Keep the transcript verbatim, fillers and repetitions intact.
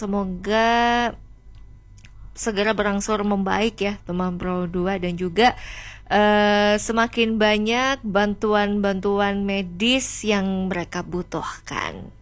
semoga segera berangsur membaik ya teman Pro dua, dan juga uh, semakin banyak bantuan-bantuan medis yang mereka butuhkan.